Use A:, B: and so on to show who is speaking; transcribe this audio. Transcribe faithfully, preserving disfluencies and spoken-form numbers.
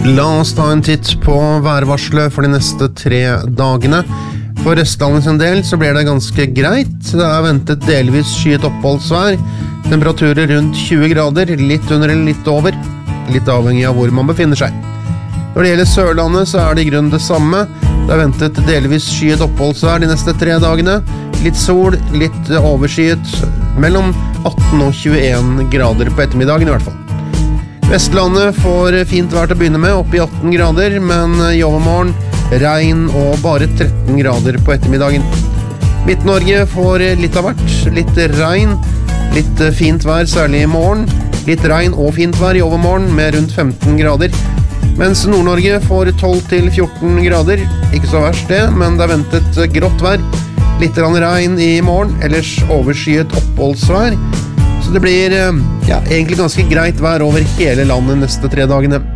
A: La oss ta en titt på værvarselet for de neste tre dagene. For Østlandet sin del så blir det ganske greit. Det er ventet delvis skyet oppholdsvær. Temperaturer rundt tjue grader, litt under eller litt over. Litt avhengig av hvor man befinner seg. Når det gjelder Sørlandet så er det i grunnen det samme. Det er ventet delvis skyet oppholdsvær de neste tre dagene. Litt sol, litt overskyet, mellom atten og tjueen grader på ettermiddagen i hvert fall. Vestlandet får fint vær til å begynne med, opp i atten grader, men i overmorgen regn og bare tretten grader på ettermiddagen. Midt-Norge får litt av hvert, litt regn, litt fint vær, særlig i morgen, litt regn og fint vær i overmorgen med rundt femten grader, mens Nord-Norge får tolv til fjorten grader, ikke så verst det, men det er ventet grått vær, litt regn i morgen, ellers overskyet oppholdsvær, så det blir ja, egentlig ganske greit vær over hele landet neste tre dagene.